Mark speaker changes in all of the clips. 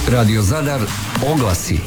Speaker 1: Radio Zadar oglasi.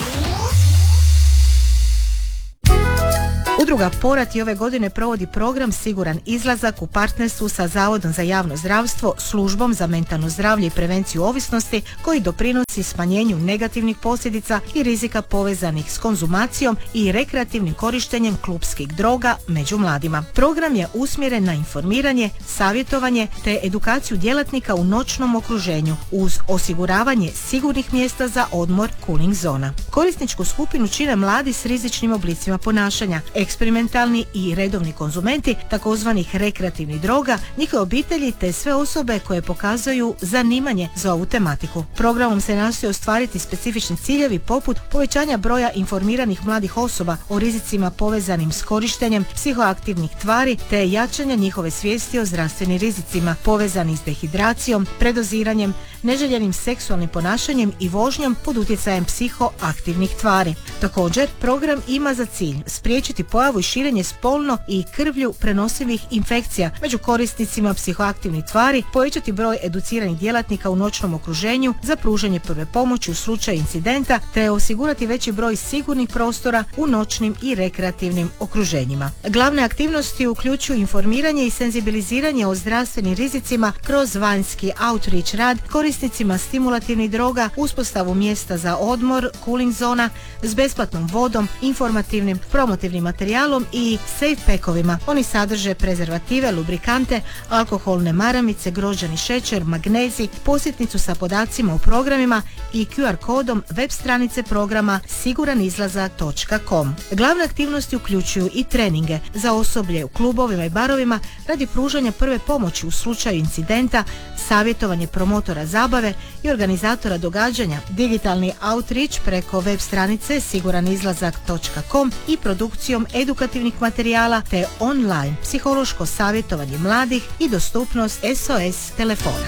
Speaker 2: Udruga Porat i ove godine provodi program Siguran izlazak u partnerstvu sa Zavodom za javno zdravstvo, Službom za mentalno zdravlje i prevenciju ovisnosti, koji doprinosi smanjenju negativnih posljedica i rizika povezanih s konzumacijom i rekreativnim korištenjem klupskih droga među mladima. Program je usmjeren na informiranje, savjetovanje te edukaciju djelatnika u noćnom okruženju uz osiguravanje sigurnih mjesta za odmor cooling zona. Korisničku skupinu čine mladi s rizičnim oblicima ponašanja, eksperimentalni i redovni konzumenti takozvanih rekreativnih droga, njihove obitelji te sve osobe koje pokazuju zanimanje za ovu tematiku. Programom se nastoji ostvariti specifični ciljevi poput povećanja broja informiranih mladih osoba o rizicima povezanim s korištenjem psihoaktivnih tvari te jačanja njihove svijesti o zdravstvenim rizicima povezanih s dehidracijom, predoziranjem, neželjenim seksualnim ponašanjem i vožnjom pod utjecajem psihoaktivnih tvari. Također, program ima za cilj spriječiti pojavu i širenje spolno i krvlju prenosivih infekcija među korisnicima psihoaktivnih tvari, povećati broj educiranih djelatnika u noćnom okruženju za pružanje prve pomoći u slučaju incidenta te osigurati veći broj sigurnih prostora u noćnim i rekreativnim okruženjima. Glavne aktivnosti uključuju informiranje i senzibiliziranje o zdravstvenim rizicima kroz vanjski outreach rad korisnicima stimulativnih droga, uspostavu mjesta za odmor, cooling zona s besplatnom vodom, informativnim, promotivnim materijalom i safe packovima. Oni sadrže prezervative, lubrikante, alkoholne maramice, grožđani šećer, magnezij, posjetnicu sa podacima u programima i QR kodom web stranice programa siguranizlazak.com. Glavne aktivnosti uključuju i treninge za osoblje u klubovima i barovima radi pružanja prve pomoći u slučaju incidenta, savjetovanje promotora zabave i organizatora događanja, digitalni outreach preko web stranice siguranizlazak.com i produkcijom edukativnih materijala te online psihološko savjetovanje mladih i dostupnost SOS telefona.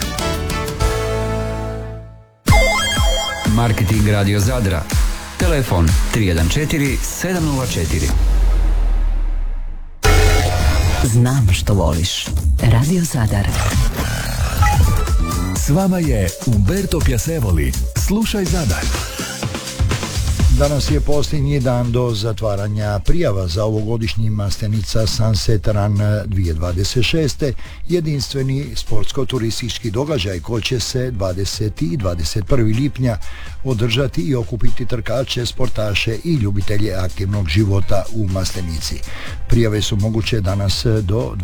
Speaker 1: Marketing Radio Zadra. Telefon 314 704.
Speaker 3: Znam što voliš. Radio Zadar.
Speaker 4: S vama je Umberto Piacevoli. Slušaj Zadar.
Speaker 5: Danas je posljednji dan do zatvaranja prijava za ovogodišnji Maslenica Sunset Run 2026. Jedinstveni sportsko-turistički događaj koji će se 20. i 21. lipnja održati i okupiti trkače, sportaše i ljubitelje aktivnog života u Maslenici. Prijave su moguće danas do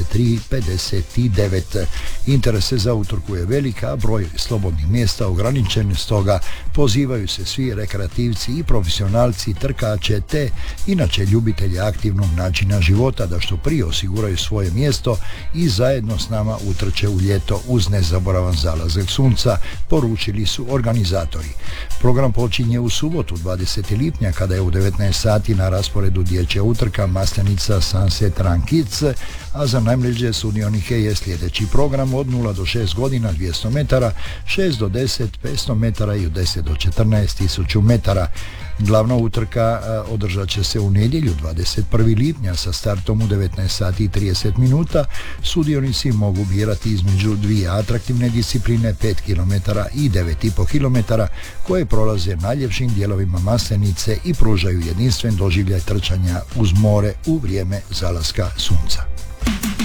Speaker 5: 23:59. Interes za utrku je velika, broj slobodnih mjesta ograničen, stoga pozivaju se svi rekreativci i profesionalci, trkače te inače ljubitelji aktivnog načina života da što prije osiguraju svoje mjesto i zajedno s nama utrče u ljeto uz nezaboravan zalazak sunca, poručili su organizatori. Program počinje u subotu 20. lipnja kada je u 19 sati na rasporedu dječja utrka Maslenica Sunset Run Kids, a za najmlađe sudionike je sljedeći program od 0 do 6 godina 200 metara, 6 do 10 500 metara i od 10 do 14 1000 metara. Glavna utrka održat će se u nedjelju 21. lipnja sa startom u 19 sati i 30 minuta. Sudionici mogu birati između dvije atraktivne discipline 5 km i 9,5 km koje prolaze najljepšim dijelovima Maslenice i pružaju jedinstven doživljaj trčanja uz more u vrijeme zalaska sunca.